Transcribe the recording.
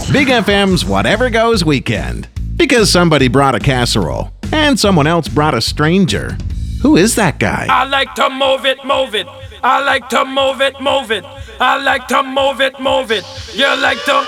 Big FM's Whatever Goes Weekend. Because somebody brought a casserole and someone else brought a stranger. Who is that guy? I like to move it, move it. I like to move it, move it. I like to move it, move it. You like to